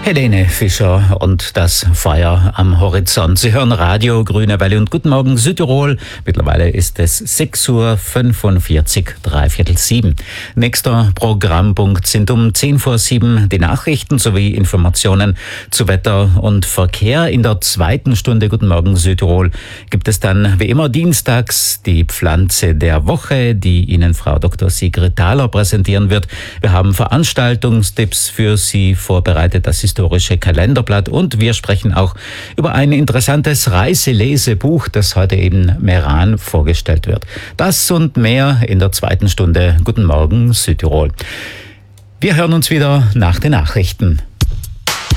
Helene Fischer und das Feuer am Horizont. Sie hören Radio Grüne Welle und Guten Morgen Südtirol. Mittlerweile ist es 6:45 Uhr, 6:45. Nächster Programmpunkt sind um 6:50 die Nachrichten sowie Informationen zu Wetter und Verkehr. In der zweiten Stunde Guten Morgen Südtirol gibt es dann wie immer dienstags die Pflanze der Woche, die Ihnen Frau Dr. Sigrid Thaler präsentieren wird. Wir haben Veranstaltungstipps für Sie vorbereitet, das historische Kalenderblatt, und wir sprechen auch über ein interessantes Reiselesebuch, das heute in Meran vorgestellt wird. Das und mehr in der zweiten Stunde Guten Morgen Südtirol. Wir hören uns wieder nach den Nachrichten.